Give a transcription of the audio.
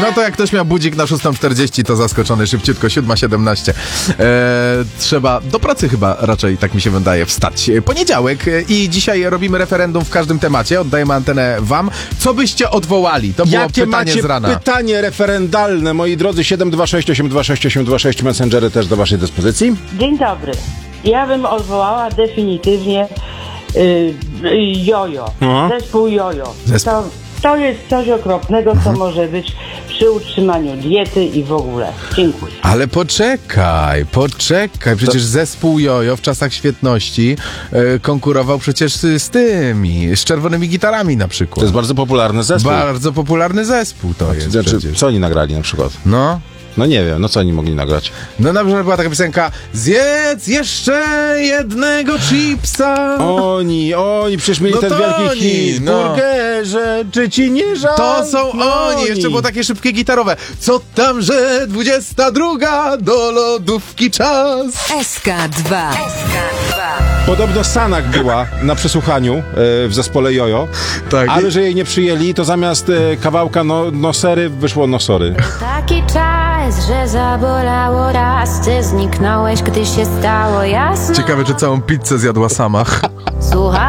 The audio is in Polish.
No to jak ktoś miał budzik na 6:40, to zaskoczony szybciutko, 7:17. Trzeba do pracy chyba raczej, tak mi się wydaje, wstać. Poniedziałek i dzisiaj robimy referendum w każdym temacie. Oddajemy antenę wam. Co byście odwołali? To było Jakie pytanie macie z rana. pytanie referendalne, moi drodzy? 726826826 Messengery też do waszej dyspozycji. Dzień dobry. Ja bym odwołała definitywnie jojo. Aha. Zespół jojo. Zespół. To jest coś okropnego, co może być przy utrzymaniu diety i w ogóle. Dziękuję. Ale poczekaj. Przecież zespół jojo w czasach świetności konkurował przecież z czerwonymi gitarami na przykład. To jest bardzo popularny zespół. Bardzo popularny zespół to jest Znaczy, przecież. co oni nagrali na przykład? No nie wiem, no co oni mogli nagrać? No na przykład była taka piosenka: zjedz jeszcze jednego chipsa. Oni, przecież mieli No ten to wielki oni, hit. no. Burgerze, czy ci nie żal? To są oni! Jeszcze było takie szybkie gitarowe. Co tam, że 22 do lodówki czas. SK2. Podobno Sanak była na przesłuchaniu w zespole Jojo, Tak. ale że jej nie przyjęli, to zamiast kawałka nosery wyszło nosory. Taki czas, że zabolało raz. Ty zniknąłeś, gdy się stało jasno. Ciekawe, czy całą pizzę zjadła sama. Słuchaj.